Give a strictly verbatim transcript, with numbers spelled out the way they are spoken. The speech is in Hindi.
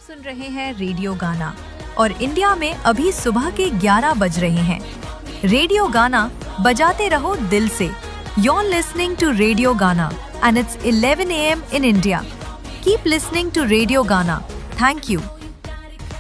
सुन रहे हैं रेडियो गाना और इंडिया में अभी सुबह के ग्यारह बज रहे हैं। रेडियो गाना बजाते रहो दिल से। You're listening to Radio Gana and it's eleven a m in India. Keep listening to Radio Gana. Thank you.